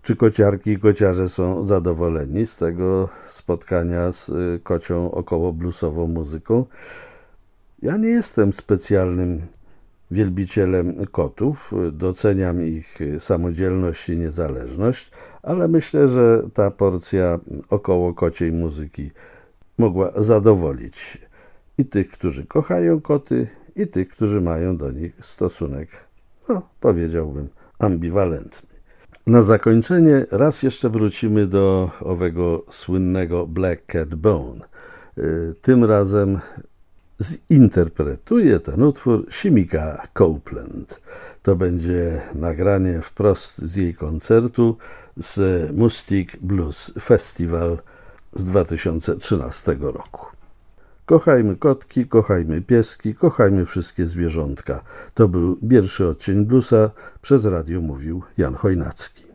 Czy kociarki i kociarze są zadowoleni z tego spotkania z kocią około bluesową muzyką? Ja nie jestem specjalnym wielbicielem kotów, doceniam ich samodzielność i niezależność, ale myślę, że ta porcja około kociej muzyki mogła zadowolić i tych, którzy kochają koty, i tych, którzy mają do nich stosunek, powiedziałbym, ambiwalentny. Na zakończenie raz jeszcze wrócimy do owego słynnego Black Cat Bone. Tym razem zinterpretuje ten utwór Shimika Copeland. To będzie nagranie wprost z jej koncertu z Mustic Blues Festival z 2013 roku. Kochajmy kotki, kochajmy pieski, kochajmy wszystkie zwierzątka. To był pierwszy odcień bluesa, przez radio mówił Jan Chojnacki.